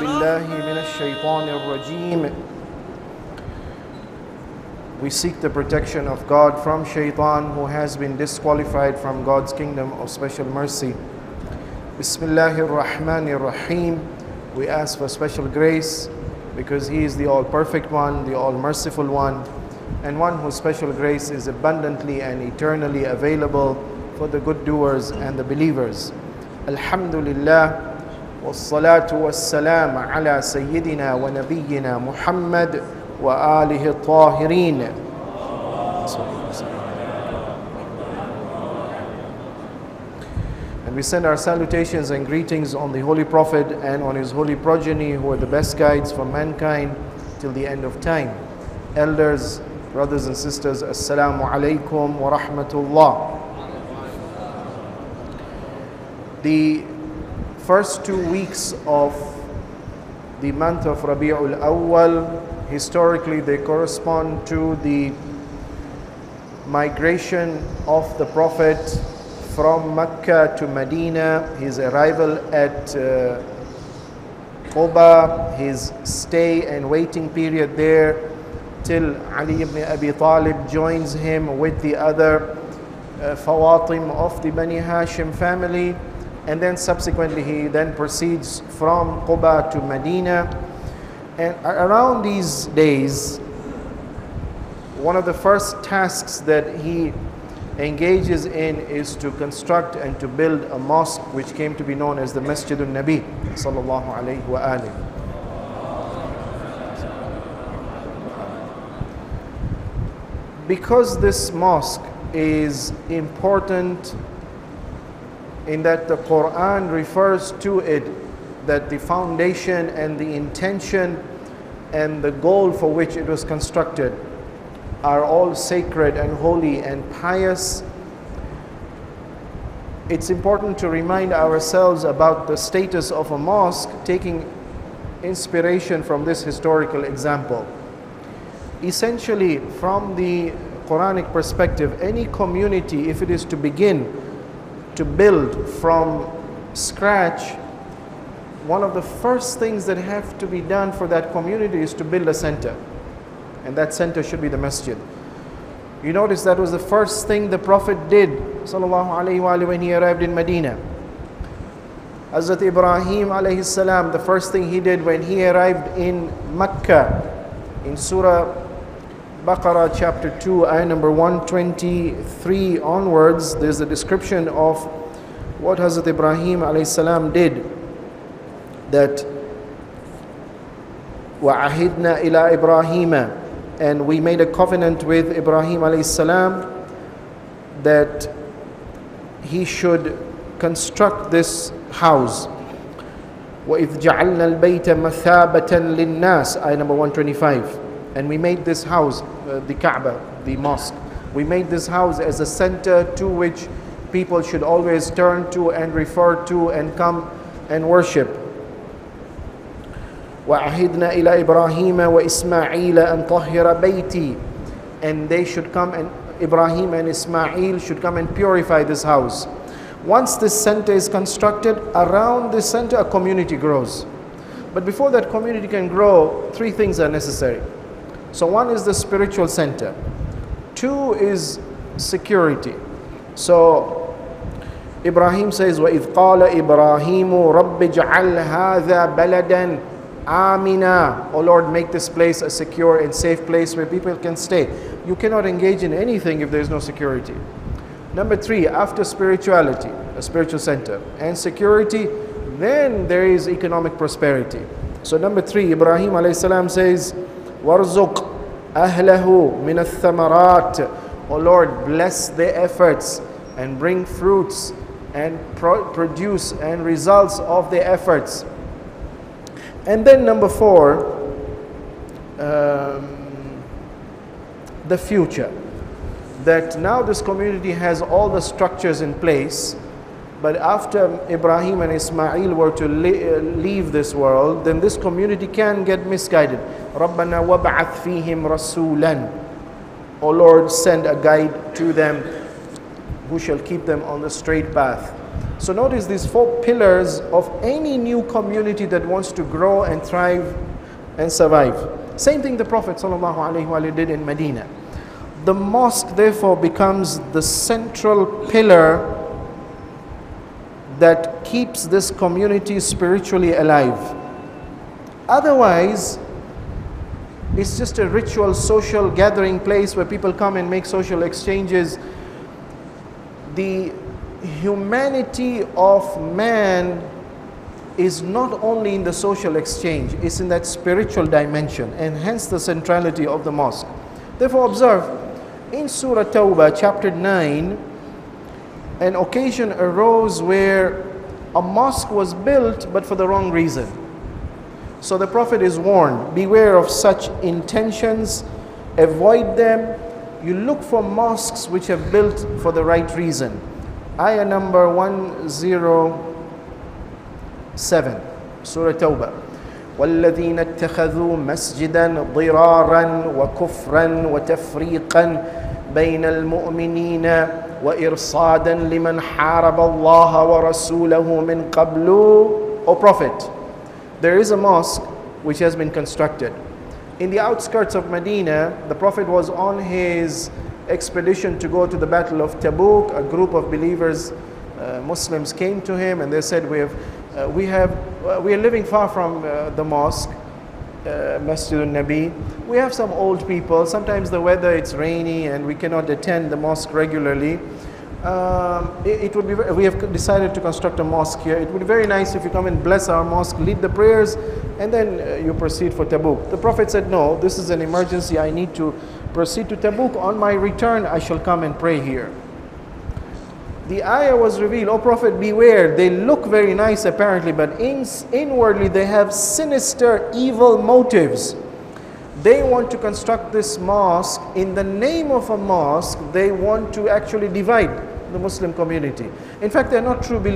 بالله من الشيطان الرجيم. We seek the protection of God from Shaitan, who has been disqualified from God's kingdom of special mercy. Bismillahir Rahmanir Rahim. We ask for special grace because He is the all-perfect one, the all-merciful one, and one whose special grace is abundantly and eternally available for the good doers and the believers. Alhamdulillah. والصلاة والسلام على سيدنا ونبينا محمد وآله الطاهرين. And we send our salutations and greetings on the Holy Prophet and on his holy progeny, who are the best guides for mankind till the end of time. Elders, brothers and sisters, Assalamu alaikum wa rahmatullah. The first 2 weeks of the month of Rabi'ul Awwal, historically they correspond to the migration of the Prophet from Mecca to Medina, his arrival at Quba, his stay and waiting period there till Ali ibn Abi Talib joins him with the other Fawatim of the Bani Hashim family. And then subsequently he then proceeds from Quba to Medina. And around these days, one of the first tasks that he engages in is to construct and to build a mosque, which came to be known as the Masjidun Nabi sallallahu alayhi wa alihi. Because this mosque is important in that the Quran refers to it, that the foundation and the intention and the goal for which it was constructed are all sacred and holy and pious. It's important to remind ourselves about the status of a mosque, taking inspiration from this historical example. Essentially, from the Quranic perspective, any community, if it is to begin to build from scratch, one of the first things that have to be done for that community is to build a center. And that center should be the masjid. You notice that was the first thing the Prophet did sallallahu alaihi wasallam when he arrived in Medina. Hazrat Ibrahim alayhi salam, the first thing he did when he arrived in Mecca, in Surah Baqarah chapter 2, ayah number 123 onwards, there's a description of what Hazrat Ibrahim alayhi salam did. That وَعَهِدْنَا إِلَىٰ إِبْرَاهِيمَ, and we made a covenant with Ibrahim alayhi salam that he should construct this house. وَإِذْ جَعَلْنَا الْبَيْتَ مَثَابَةً لِلنَّاسِ, ayah number 125. And we made this house, the Kaaba, the mosque, we made this house as a center to which people should always turn to and refer to and come and worship. وَعَهِدْنَا إِلَىٰ إِبْرَاهِيمَ وَإِسْمَاعِيلَ أَن طَهِّرَ بَيْتِي, and they should come, and Ibrahim and Ismail should come and purify this house. Once this center is constructed, around this center a community grows. But before that community can grow, three things are necessary. So one is the spiritual center. Two is security. So Ibrahim says, وَإِذْ قَالَ إِبْرَاهِيمُ رَبِّ اجْعَلْ هَذَا بَلَدًا آمِنًا, O Lord, make this place a secure and safe place where people can stay. You cannot engage in anything if there is no security. Number three, after spirituality, a spiritual center, and security, then there is economic prosperity. So number three, Ibrahim alayhi salam says, وَارْزُقْ أَهْلَهُ مِنَ الثَّمَرَاتِ, O Lord, bless their efforts and bring fruits and produce and results of their efforts. And then number four, the future. That now this community has all the structures in place, but after Ibrahim and Ismail were to leave this world, then this community can get misguided. رَبَّنَا وَبَعَثْ فِيهِمْ رَسُولًا, O Lord, send a guide to them who shall keep them on the straight path. So notice these 4 pillars of any new community that wants to grow and thrive and survive. Same thing the Prophet ﷺ did in Medina. The mosque therefore becomes the central pillar that keeps this community spiritually alive. Otherwise, it's just a ritual social gathering place where people come and make social exchanges. The humanity of man is not only in the social exchange, it's in that spiritual dimension, and hence the centrality of the mosque. Therefore, observe, in Surah Tawbah, chapter 9, an occasion arose where a mosque was built, but for the wrong reason. So the Prophet is warned, beware of such intentions, avoid them. You look for mosques which are built for the right reason. Ayah number 107, Surah Tawbah. وَالَّذِينَ اتَّخَذُوا مَسْجِدًا ضِرَارًا وَكُفْرًا وَتَفْرِيقًا بَيْنَ الْمُؤْمِنِينَ وَإِرْصَادًا لِمَنْ حَارَبَ اللَّهَ وَرَسُولَهُ مِنْ قَبْلُ. O Prophet, there is a mosque which has been constructed. In the outskirts of Medina, the Prophet was on his expedition to go to the Battle of Tabuk. A group of believers, Muslims, came to him and they said, we are living far from the mosque, Masjid al-Nabi. We have some old people. Sometimes the weather, it's rainy and we cannot attend the mosque regularly. We have decided to construct a mosque here. It would be very nice if you come and bless our mosque, lead the prayers, and then you proceed for Tabuk. The Prophet said, no, this is an emergency. I need to proceed to Tabuk. On my return, I shall come and pray here. The ayah was revealed, O Prophet, beware. They look very nice apparently, but inwardly they have sinister, evil motives. They want to construct this mosque. In the name of a mosque, they want to actually divide the Muslim community. In fact, they're not true believers.